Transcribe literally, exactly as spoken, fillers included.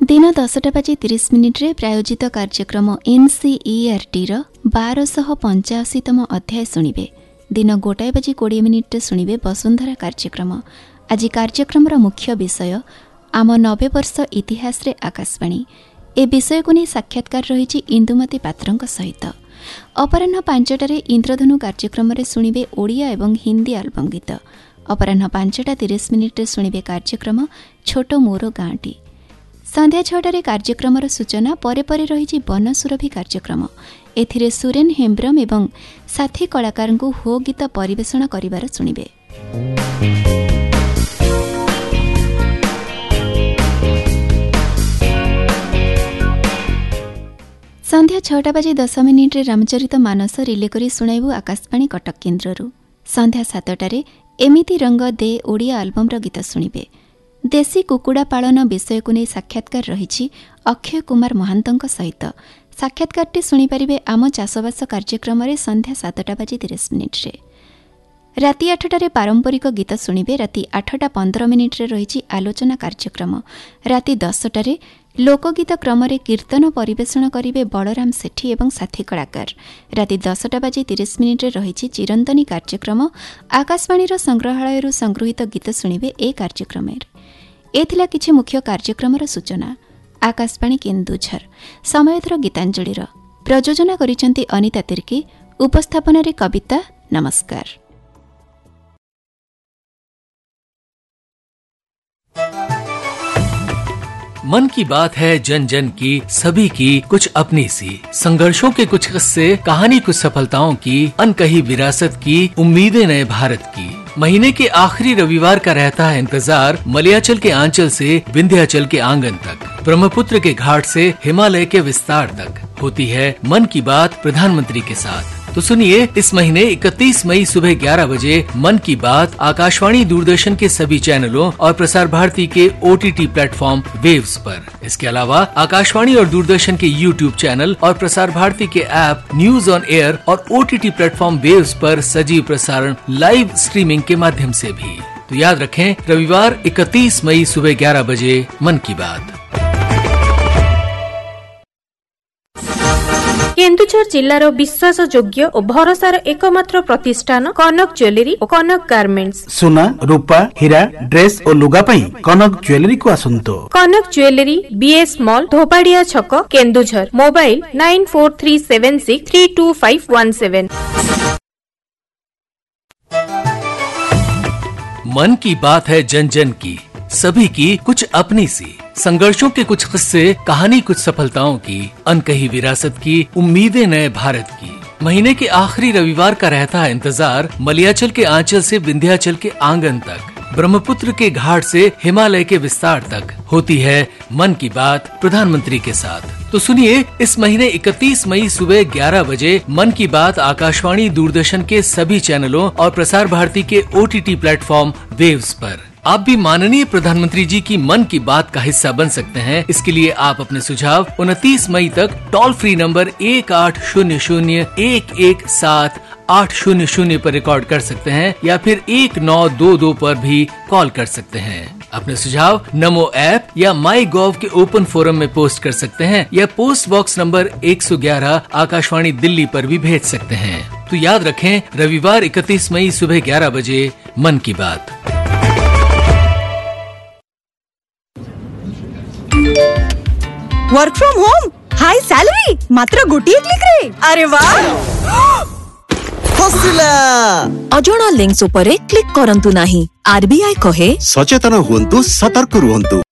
दिन दसटा बाजी तीस मिनिट्रे प्रायोजित कार्यक्रम एनसीईआरटी बारशह पंचाशीतम अध्याय शुणिबे। दिन गोटाए बाजी कोड़े मिनिट्रे शुणिबे वसुंधरा कार्यक्रम। आज कार्यक्रम मुख्य विषय आम नबे वर्ष इतिहास रे आकाशवाणी। ए विषय को नहीं साक्षात्कार रही इंदुमती पात्र सहित। अपराह्न पांचटारे इंद्रधनु कार्यक्रम रे शुणिबे ओडिया एवं हिंदी आल्बम गीत। अपराह्न पांचटा तीस मिनिट्रे शुणिबे कार्यक्रम छोटो मोर गाँटी। संध्या छटारे कार्यक्रम सूचना परे परे रही वन सुरभि कार्यक्रम। एथिरे सुरेन हेम्ब्रम एवं साथी कलाकार को हो गीत परिवेषण करिवार शुणिबे। संध्या छटा बाजी दस मिनिट्रे रामचरित मानस रिले करी शुणाइबु आकाशवाणी कटक केन्द्ररू। संध्या सातटारे एमिति रंग दे ओडिया आल्बमर गीत शुणिबे। देशी कुकुड़ा पालन विषय को नहीं साक्षात्कार रही अक्षय कुमार महांतों सहित। साक्षात्कारटी शुणिपारे आम चाषबास कार्यक्रम संध्या सातटा बाजी तीस मिनिट्रे। राति आठटारे पारंपरिक गीत शुणिबे। राति आठटा पंद्रह मिनिट्रे रही आलोचना कार्यक्रम। राति दसटारे लोकगीत क्रम कीर्तन परिवेषण करिबे बलराम सेठी एवं साथी कलाकार। राति दसटा बाजी तीस मिनिट्रे रही चिरंतनी कार्यक्रम। आकाशवाणी संग्रहालय संगृहित गीत शुणिबे। ए कार्यक्रम एथिला किछि मुख्य कार्यक्रमर सूचना। आकाशवाणी केन्दुझर समयथर गीतांजलिर प्रयोजना करिसेंती अनिता तिर्की। उपस्थापन रे कविता। नमस्कार। मन की बात है जन जन की, सभी की कुछ अपनी सी। संघर्षों के कुछ किस्से, कहानी कुछ सफलताओं की, अनकही विरासत की, उम्मीदें नए भारत की। महीने के आखिरी रविवार का रहता है इंतजार। मलयाचल के आंचल से विंध्याचल के आंगन तक, ब्रह्मपुत्र के घाट से हिमालय के विस्तार तक होती है मन की बात प्रधानमंत्री के साथ। तो सुनिए, इस महीने इकतीस मई सुबह ग्यारह बजे मन की बात आकाशवाणी दूरदर्शन के सभी चैनलों और प्रसार भारती के ओटीटी प्लेटफॉर्म वेव्स पर। इसके अलावा आकाशवाणी और दूरदर्शन के यूट्यूब चैनल और प्रसार भारती के ऐप न्यूज ऑन एयर और ओटीटी प्लेटफॉर्म वेव्स पर सजीव प्रसारण लाइव स्ट्रीमिंग के माध्यम से भी। तो याद रखें, रविवार इकतीस मई सुबह ग्यारह बजे मन की बात। केन्दुझर जिल्लार विश्वास योग्य और भरोसार एकमात्र प्रतिष्ठान कनक ज्वेलरी और कनक गारमेंट्स। सुना, रूपा, हीरा, ड्रेस और लुगा पई कनक ज्वेलरी को आसंतो। कनक ज्वेलरी बीएस मॉल धोपाड़िया छक Keonjhar. Mobile nine four three seven six three to five one seven. मन की बात है जन जन की, सभी की कुछ अपनी सी। संघर्षों के कुछ किस्से, कहानी कुछ सफलताओं की, अनकही विरासत की, उम्मीदें नए भारत की। महीने के आखिरी रविवार का रहता है इंतजार। मलयाचल के आंचल से विंध्याचल के आंगन तक, ब्रह्मपुत्र के घाट से हिमालय के विस्तार तक होती है मन की बात प्रधानमंत्री के साथ। तो सुनिए, इस महीने इकतीस मई सुबह ग्यारह बजे मन की बात आकाशवाणी दूरदर्शन के सभी चैनलों और प्रसार भारती के ओटीटी प्लेटफॉर्म वेव्स पर। आप भी माननीय प्रधानमंत्री जी की मन की बात का हिस्सा बन सकते हैं। इसके लिए आप अपने सुझाव उनतीस मई तक टोल फ्री नंबर एक आठ शून्य शून्य एक एक सात आठ शून्य शून्य पर रिकॉर्ड कर सकते हैं या फिर एक नौ दो दो पर भी कॉल कर सकते हैं। अपने सुझाव नमो ऐप या माई गॉव के ओपन फोरम में पोस्ट कर सकते हैं या पोस्ट बॉक्स नंबर एक सौ ग्यारह आकाशवाणी दिल्ली पर भी भेज सकते हैं। तो याद रखें, रविवार इकतीस मई सुबह ग्यारह बजे मन की बात। Work from home, high salary, मात्र गोटिए क्लिक रे। अरे वाह, हसिला। अजଣା लिंक्स उपरे क्लिक करंतु नाही। आरबीआई कहे सचेतन हुंतु, सतर्क रुहंतु।